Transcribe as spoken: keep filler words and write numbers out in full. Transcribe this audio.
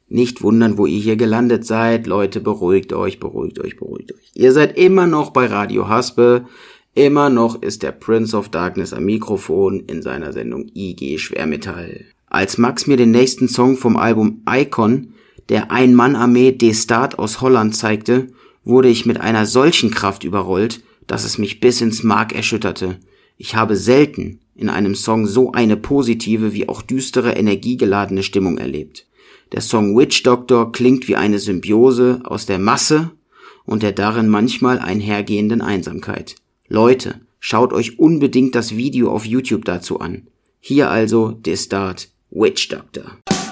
Nicht wundern, wo ihr hier gelandet seid. Leute, beruhigt euch, beruhigt euch, beruhigt euch. Ihr seid immer noch bei Radio Haspe. Immer noch ist der Prince of Darkness am Mikrofon in seiner Sendung I G Schwermetall. Als Max mir den nächsten Song vom Album Icon, der Ein-Mann-Armee D-Start aus Holland zeigte, wurde ich mit einer solchen Kraft überrollt, dass es mich bis ins Mark erschütterte. Ich habe selten in einem Song so eine positive wie auch düstere, energiegeladene Stimmung erlebt. Der Song Witch Doctor klingt wie eine Symbiose aus der Masse und der darin manchmal einhergehenden Einsamkeit. Leute, schaut euch unbedingt das Video auf YouTube dazu an. Hier also D-Start Witch Doctor.